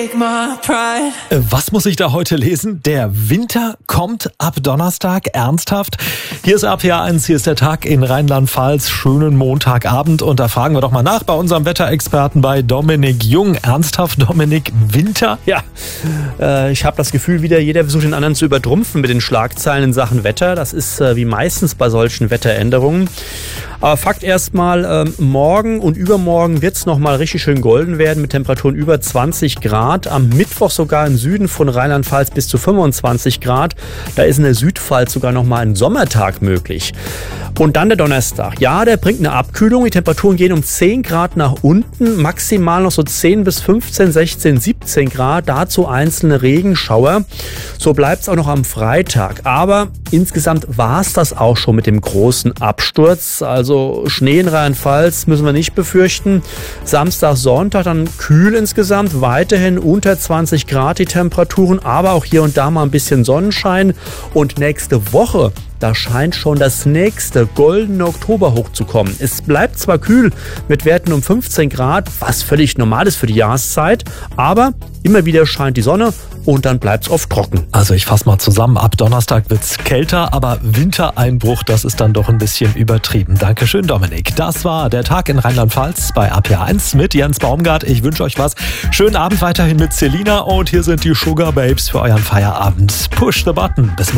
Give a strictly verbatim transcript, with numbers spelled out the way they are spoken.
take my pride. Was muss ich da heute lesen? Der Winter kommt ab Donnerstag, ernsthaft? Hier ist R P R eins, hier ist der Tag in Rheinland-Pfalz. Schönen Montagabend und da fragen wir doch mal nach bei unserem Wetterexperten, bei Dominik Jung. Ernsthaft, Dominik, Winter? Ja, äh, ich habe das Gefühl wieder, jeder versucht den anderen zu übertrumpfen mit den Schlagzeilen in Sachen Wetter. Das ist äh, wie meistens bei solchen Wetteränderungen. Aber Fakt erstmal, äh, morgen und übermorgen wird es nochmal richtig schön golden werden mit Temperaturen über zwanzig Grad. Am Mittwoch sogar im Süden von Rheinland-Pfalz bis zu fünfundzwanzig Grad. Da ist in der Südpfalz sogar nochmal ein Sommertag möglich. Und dann der Donnerstag. Ja, der bringt eine Abkühlung. Die Temperaturen gehen um zehn Grad nach unten. Maximal noch so zehn bis fünfzehn, sechzehn, siebzehn Grad. Dazu einzelne Regenschauer. So bleibt es auch noch am Freitag. Aber insgesamt war es das auch schon mit dem großen Absturz. Also Schnee in Rheinland-Pfalz müssen wir nicht befürchten. Samstag, Sonntag dann kühl insgesamt. Weiterhin unter zwanzig Grad die Temperaturen. Aber auch hier und da mal ein bisschen Sonnenschein. Und nächste Woche, da scheint schon das nächste goldene Oktober hochzukommen. Es bleibt zwar kühl mit Werten um fünfzehn Grad, was völlig normal ist für die Jahreszeit, aber immer wieder scheint die Sonne und dann bleibt es oft trocken. Also ich fasse mal zusammen, ab Donnerstag wird's kälter, aber Wintereinbruch, das ist dann doch ein bisschen übertrieben. Dankeschön, Dominik. Das war der Tag in Rheinland-Pfalz bei R P R eins mit Jens Baumgart. Ich wünsche euch was. Schönen Abend weiterhin mit Selina und hier sind die Sugar Babes für euren Feierabend. Push the button. Bis morgen.